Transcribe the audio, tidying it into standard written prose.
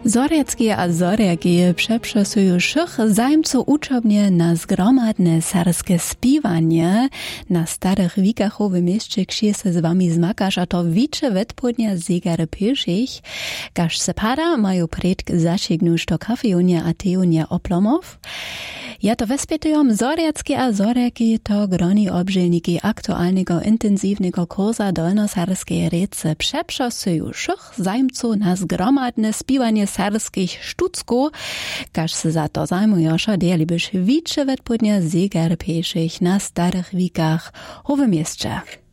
Zorjackie a zorjaki przeprzesują szych zajmców uczobnie na zgromadne serskie spiwanie. Na starych wikach w mieście ksie se z wami zmakasz, a to wicze wetpodnia zegary pieszych. Każ se pada mają predk zasięgnąć do kafejonia a teonia oplomów. Ja to wespytujem zorjackie a zorjaki to groni obżelniki aktualnego intensywnego kursa dolnoserskie rece przeprzesują szych zajmców na zgromadne spiwanie serskich sztucków, każ se za to zajmujoša, delibyš wicze wetpodnia zegar pieszych na starych wikach w mieście.